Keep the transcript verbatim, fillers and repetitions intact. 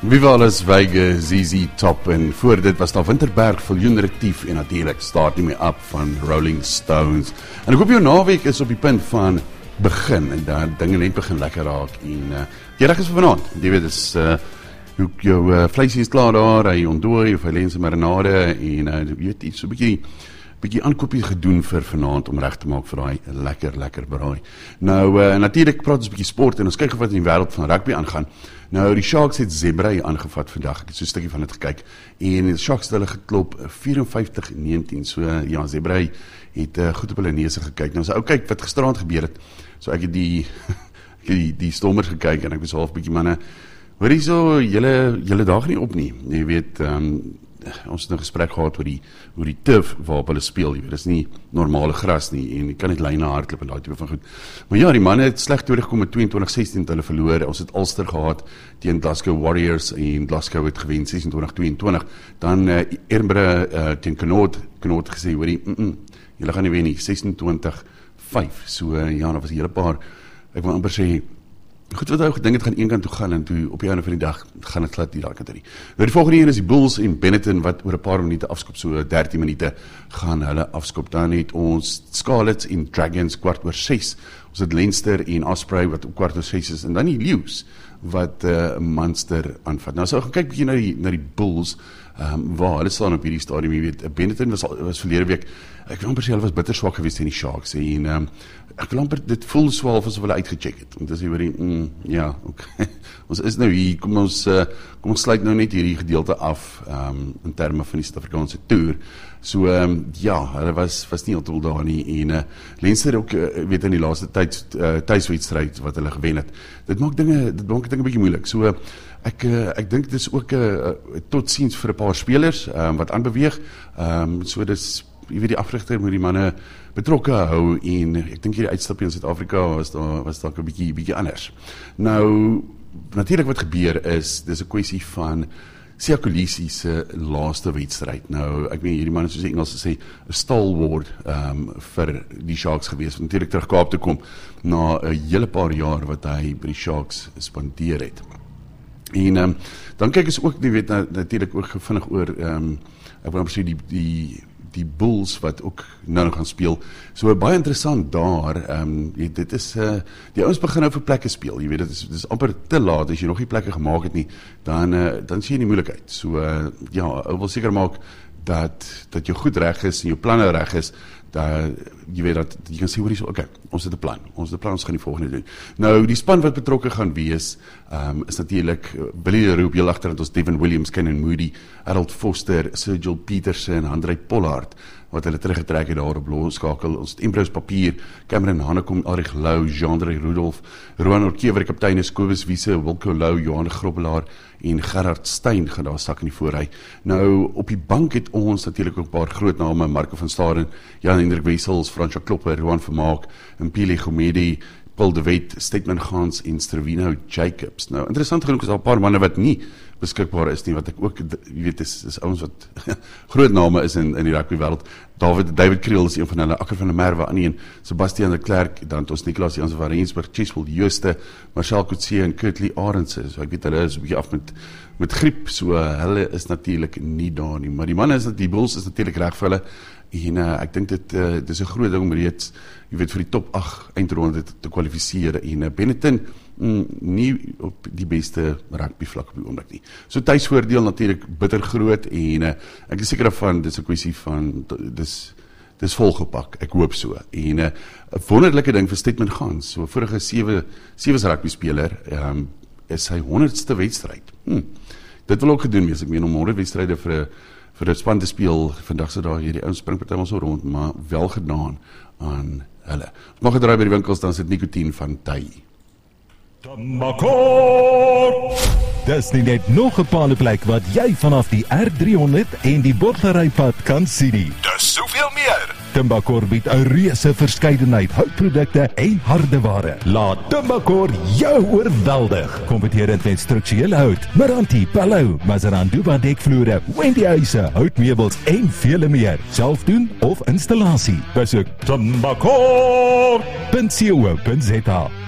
Viva Las Vegas, Z Z Top en voor dit was daar Winterberg, Viljoen Retief en natuurlijk Start Me Up van Rolling Stones. En ek hoop jou naweek is op die punt van begin en daar dinge net begin lekker raak en uh, jy reg is vir vanaand. Jy weet, is uh, jou, jou uh, vleisie is klaar daar, hy ontdooi of hy lense marinade en uh, jy weet iets so 'n bietjie bietjie aankoopie gedoen vir vanaand om reg te maak vir daai lekker lekker braai. Nou uh, natuurlik praat ons 'n bietjie sport en ons kyk of wat in die wêreld van rugby aangaan. Nou die Sharks het Zebra aangevat vandag. Ek het so 'n stukkie van dit gekyk en die Sharks het hulle geklop vyf vyf negentien. So ja, Zebra het uh, goed op hulle neuse gekyk. Nou as ou kyk wat gisteraand gebeur het. So ek het die ek het die, die Stormers gekyk en ek was half bietjie manne. Hoor jy so julle julle daag nie op nie. Jy weet um, ons het 'n gesprek gehad oor die oor die turf waarop hulle speel. Jy weet, dis nie normale gras nie en jy kan net lyne hardloop en daai tipe van goed. Maar ja, die manne het sleg teruggekom met tweeëntwintig sestien het hulle verloor. Ons het Ulster gehad teen Glasgow Warriors en Glasgow het gewen ses en twintig tweeëntwintig. Dan uh, Edinburgh uh, teen Connaught, Connaught gesê hoor jy, mm -mm, julle gaan nie wen nie, ses en twintig vyf. So uh, ja, daar was 'n hele paar, ek wil amper sê goed wat ou gedink het gaan een kant toe gaan en toe op die einde van die dag gaan dit glad nie daai kant toe nie. Nou die volgende een is die Bulls en Benetton wat oor 'n paar minute afskop, so dertien minute gaan hulle afskop. Dan het ons Scarlets en Dragons kwart oor ses. Ons het Leinster en Osprey wat op kwart oor ses is en dan die Lions wat 'n uh, Munster aanvat. Nou as ons gaan kyk bietjie na die na die Bulls, ehm um, waar hulle staan op hierdie stadium, jy weet, Benetton was was verlede week, ek wil amper sê hulle was bitter swak geweest teen die Sharks en ehm um, ek wil amper dit voel swaar asof hulle uitgecheck het. En dis hier oor die mm, ja, okay. Ons is nou hier, kom ons uh, kom ons sluit nou net hierdie gedeelte af ehm um, in terme van die Suid-Afrikaanse toer. So ehm um, ja, hulle was was nie heeltemal daar nie en uh, Leinster ook uh, weet in die laaste tyd uh, tuiswedstryd wat hulle gewen het. Dit maak dinge dit maak dinge bietjie moeilik. So uh, ek uh, ek dink dis ook 'n uh, totsiens vir 'n paar spelers um, wat aanbeweeg. Ehm um, so dis jy weet die afrigter moet die manne betrokke hou en ek dink hierdie uitstapie in Suid-Afrika was daar was dalk 'n bietjie bietjie anders. Nou natuurlik wat gebeur is dis 'n kwessie van Siya Kolisi se laaste wedstryd. Nou ek weet hierdie manne soos die Engels sê 'n stalwart um, vir die Sharks gewees. Natuurlik terug Kaap toe kom na 'n hele paar jaar wat hy by die Sharks spandeer het. En um, dan kyk ons ook, jy weet, natuurlik ook vinnig oor um, ek wil amper sê die die die Bulls wat ook nou gaan speel. So baie interessant daar, um, jy, dit is, uh, die ouens begin nou vir plekke speel, jy weet, dit is, dit is amper te laat, as jy nog nie plekke gemaak het nie, dan, uh, dan sien jy die moeilikheid. So, uh, ja, ek wil seker maak, dat, dat jou goed reg is, en jou planne reg is, dat, jy weet, dat jy kan sê, hoor jy so, oké, ons het 'n plan, ons het 'n plan, ons gaan die volgende doen. Nou, die span wat betrokke gaan wees, um, is natuurlijk Billy Leroux, heel agterhand ons Devin Williams, Kenan Moody, Harold Foster, Sergio Peterson, André Pollard, wat hulle teruggetrek het daar op losskakel, ons het Embrose Papier, Cameron Hanekom, Ulrich Lou, Jean-André Rudolph, Roan Orkever, kaptein is Kobus Wiese, Wilco Lou, Johan Grobbelaar en Gerard Steyn gaan daar sak in die voorry. Nou, op die bank het ons natuurlijk ook 'n paar groot name, Marco van Staden, Jan Hendrik Wessels, Fransja Klopper, Roan Vermaak, Mpile Gomedi, Paul de Wet, Stetman Gans en Stravino Jacobs. Nou, interessant genoeg is daar 'n paar manne wat nie beskikbaar is nie, wat ek ook, jy weet, is, is ouens wat groot name is in, in die rugby wêreld. David, David Kriel is een van hulle, Akker van der Merwe, Annie en Sebastian de Klerk, dan het ons Nicolas Jansen van Rensburg, Cheswell Jooste, Marcel Coetzee en Kurtley Arendse, so ek weet hulle is 'n bietjie af met, met griep, so uh, hulle is natuurlik nie daar nie, maar die manne is, die Bulls is natuurlik reg vir hulle, en uh, ek dink dit, uh, dit is 'n groot ding om reeds, jy weet, vir die top agt eindronde te, te kwalifiseer, en uh, Benetton, mm, nie op die beste rugby vlak op die oomblik nie. So tuisvoordeel natuurlik bitter groot, en uh, ek is seker daarvan, dit is 'n kwessie van, dis, dis volgepak, ek hoop so, en 'n uh, wonderlike ding vir Stetman Gans, so vorige sewe, sewe rugby speler, um, is sy honderdste wedstryd. Hm. Dit wil ook gedoen wees, ek meen om honderd wedstryde vir 'n vir 'n span te speel, vandag se dae hierdie ouens spring party ons so rond, maar wel gedaan aan hulle. Ons mag gedraai by die winkels, dan sit Nicotine van Tye. Tambakor! Dis nie net nog 'n paaleplek wat jy vanaf die R drie honderd en die Botlerypad kan sien nie. Dis soveel meer! Tambakor bied 'n reuse verskeidenheid houtprodukte en hardeware. Laat Tambakor jou oorweldig. Kompeterend met strukturele hout, Meranti, Palou, Mazaranduba dekvloere, Wendy huise, houtmeubels en vele meer. Self doen of installasie. Besoek tambakor punt co punt za.